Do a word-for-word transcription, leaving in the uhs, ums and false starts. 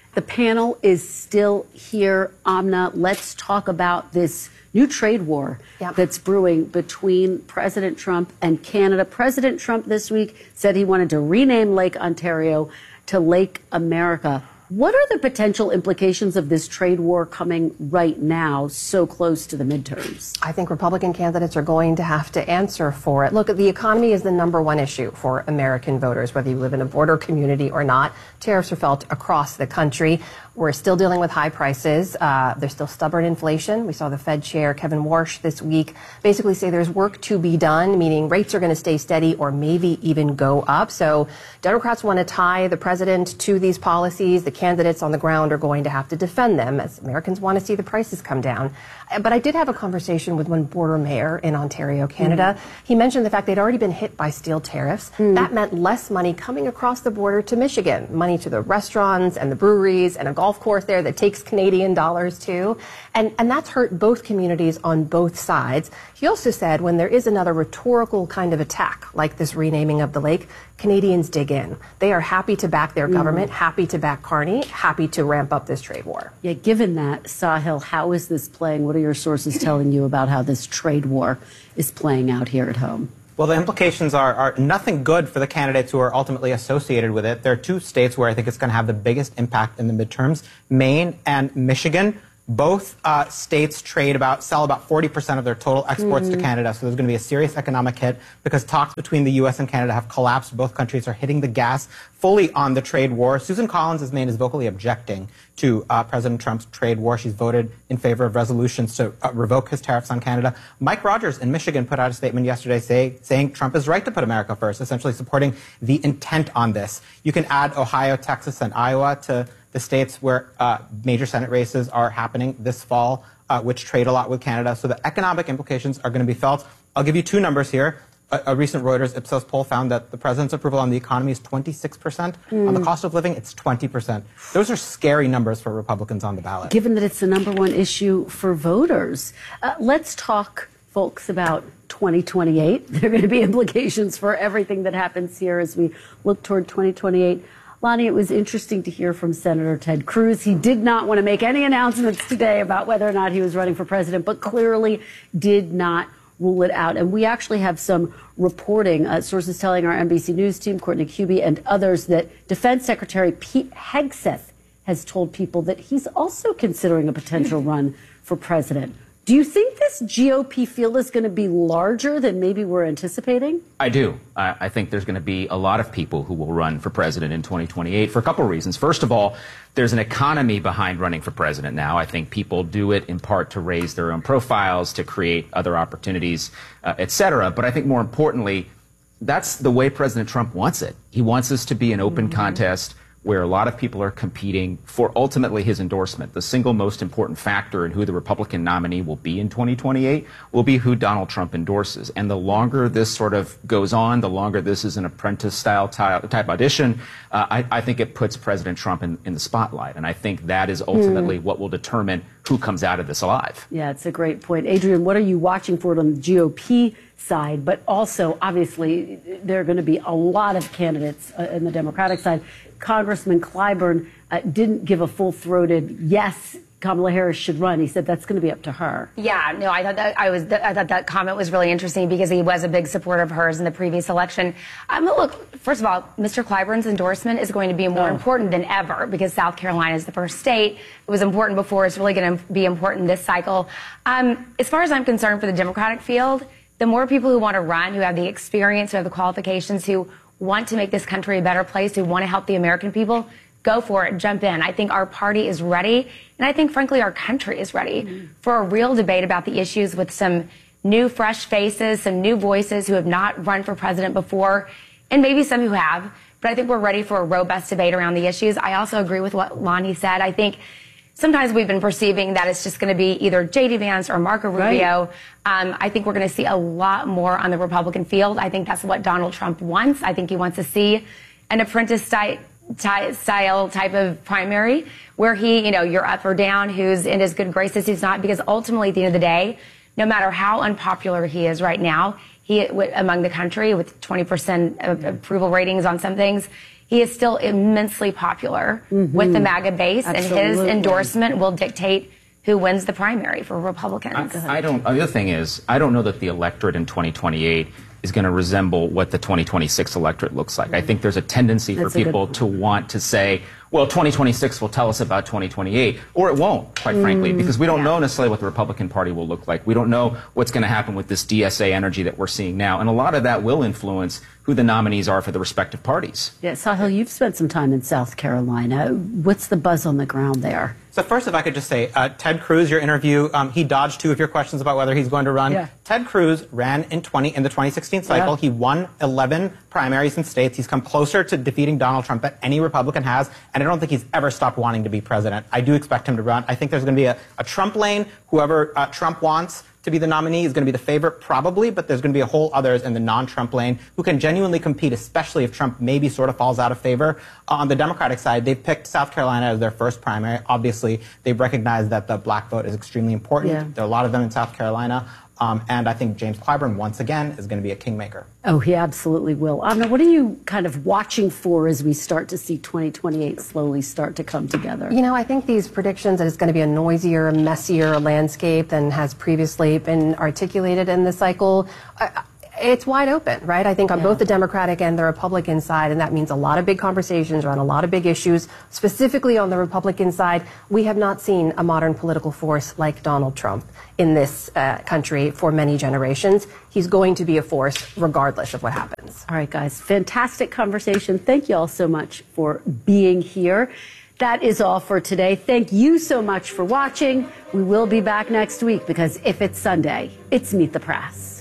The panel is still here. Amna, let's talk about this new trade war yep. that's brewing between President Trump and Canada. President Trump this week said he wanted to rename Lake Ontario to Lake America. What are the potential implications of this trade war coming right now, so close to the midterms? I think Republican candidates are going to have to answer for it. Look, the economy is the number one issue for American voters, whether you live in a border community or not. Tariffs are felt across the country. We're still dealing with high prices. Uh, there's still stubborn inflation. We saw the Fed chair, Kevin Warsh, this week basically say there's work to be done, meaning rates are going to stay steady or maybe even go up. So Democrats want to tie the president to these policies. The candidates on the ground are going to have to defend them as Americans want to see the prices come down. But I did have a conversation with one border mayor in Ontario, Canada. Mm. He mentioned the fact they'd already been hit by steel tariffs. Mm. That meant less money coming across the border to Michigan, money to the restaurants and the breweries and a golf course there that takes Canadian dollars too. And, and that's hurt both communities on both sides. He also said when there is another rhetorical kind of attack, like this renaming of the lake, Canadians dig in. They are happy to back their government, mm. happy to back Carney, happy to ramp up this trade war. Yeah, given that, Sahil, how is this playing? What are your sources telling you about how this trade war is playing out here at home? Well, the implications are, are nothing good for the candidates who are ultimately associated with it. There are two states where I think it's going to have the biggest impact in the midterms, Maine and Michigan. Both uh, states trade about, sell about forty percent of their total exports mm-hmm. to Canada. So there's going to be a serious economic hit because talks between the U S and Canada have collapsed. Both countries are hitting the gas fully on the trade war. Susan Collins, as Maine, is vocally objecting to uh, President Trump's trade war. She's voted in favor of resolutions to uh, revoke his tariffs on Canada. Mike Rogers in Michigan put out a statement yesterday say, saying Trump is right to put America first, essentially supporting the intent on this. You can add Ohio, Texas, and Iowa to the states where uh, major Senate races are happening this fall, uh, which trade a lot with Canada. So the economic implications are going to be felt. I'll give you two numbers here. A, a recent Reuters Ipsos poll found that the president's approval on the economy is twenty-six percent. Mm. On the cost of living, it's twenty percent. Those are scary numbers for Republicans on the ballot. Given that it's the number one issue for voters. Uh, let's talk, folks, about twenty twenty-eight. There are going to be implications for everything that happens here as we look toward twenty twenty-eight. Lonnie, it was interesting to hear from Senator Ted Cruz. He did not want to make any announcements today about whether or not he was running for president, but clearly did not rule it out. And we actually have some reporting, uh, sources telling our N B C News team, Courtney Kube and others, that Defense Secretary Pete Hegseth has told people that he's also considering a potential run for president. Do you think this G O P field is going to be larger than maybe we're anticipating? I do. I, I think there's going to be a lot of people who will run for president in twenty twenty-eight for a couple of reasons. First of all, there's an economy behind running for president now. I think people do it in part to raise their own profiles, to create other opportunities, uh, et cetera. But I think more importantly, that's the way President Trump wants it. He wants this to be an open mm-hmm. contest where a lot of people are competing for ultimately his endorsement. The single most important factor in who the Republican nominee will be in twenty twenty-eight will be who Donald Trump endorses. And the longer this sort of goes on, the longer this is an apprentice-style type audition, uh, I, I think it puts President Trump in, in the spotlight. And I think that is ultimately mm. what will determine who comes out of this alive. Yeah, it's a great point. Adrian, what are you watching for it on the G O P side? But also, obviously, there are going to be a lot of candidates uh, in the Democratic side. Congressman Clyburn uh, didn't give a full-throated yes, Kamala Harris should run. He said that's going to be up to her. Yeah, no, I thought that I was. I thought that comment was really interesting because he was a big supporter of hers in the previous election. Um, look, first of all, Mister Clyburn's endorsement is going to be more oh. important than ever because South Carolina is the first state. It was important before. It's really going to be important this cycle. Um, as far as I'm concerned, for the Democratic field, the more people who want to run, who have the experience, who have the qualifications, who want to make this country a better place, who want to help the American people, go for it, jump in. I think our party is ready, and I think, frankly, our country is ready mm-hmm. for a real debate about the issues with some new, fresh faces, some new voices who have not run for president before, and maybe some who have. But I think we're ready for a robust debate around the issues. I also agree with what Lonnie said. I think sometimes we've been perceiving that it's just going to be either J D Vance or Marco Rubio. Right. Um, I think we're going to see a lot more on the Republican field. I think that's what Donald Trump wants. I think he wants to see an apprentice style type of primary where he, you know, you're up or down, who's in his good graces, who's not, because ultimately at the end of the day, no matter how unpopular he is right now, he among the country with twenty percent of approval ratings on some things, he is still immensely popular mm-hmm. with the MAGA base, Absolutely. and his endorsement will dictate who wins the primary for Republicans. I, I don't. The other thing is, I don't know that the electorate in twenty twenty-eight is going to resemble what the twenty twenty-six electorate looks like. I think there's a tendency That's for people to want to say, well, twenty twenty-six will tell us about twenty twenty-eight, or it won't, quite mm. frankly, because we don't yeah. know necessarily what the Republican Party will look like. We don't know what's going to happen with this D S A energy that we're seeing now, and a lot of that will influence who the nominees are for the respective parties. Yeah, Sahil, you've spent some time in South Carolina. What's the buzz on the ground there? So first, if I could just say, uh, Ted Cruz, your interview, um, he dodged two of your questions about whether he's going to run. Yeah. Ted Cruz ran in twenty in the twenty sixteen cycle. Yeah. He won eleven primaries in states. He's come closer to defeating Donald Trump than any Republican has, and I don't think he's ever stopped wanting to be president. I do expect him to run. I think there's going to be a, a Trump lane. Whoever uh, Trump wants to be the nominee is going to be the favorite, probably, but there's going to be a whole others in the non-Trump lane who can genuinely compete, especially if Trump maybe sort of falls out of favor. Uh, on the Democratic side, they've picked South Carolina as their first primary. Obviously, they've recognized that the black vote is extremely important. Yeah. There are a lot of them in South Carolina. Um, and I think James Clyburn, once again, is going to be a kingmaker. Oh, he absolutely will. Amna, what are you kind of watching for as we start to see twenty twenty-eight slowly start to come together? You know, I think these predictions that it's going to be a noisier, messier landscape than has previously been articulated in the cycle, uh, it's wide open, right? I think on yeah. both the Democratic and the Republican side, and that means a lot of big conversations around a lot of big issues. Specifically on the Republican side, we have not seen a modern political force like Donald Trump in this uh, country for many generations. He's going to be a force regardless of what happens. All right, guys, fantastic conversation. Thank you all so much for being here. That is all for today. Thank you so much for watching. We will be back next week because if it's Sunday, it's Meet the Press.